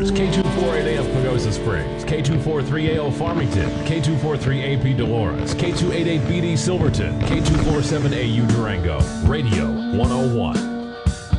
Myers, K248AF Pagosa Springs, K243AO Farmington, K243AP Dolores, K288BD Silverton, K247AU Durango, Radio 101.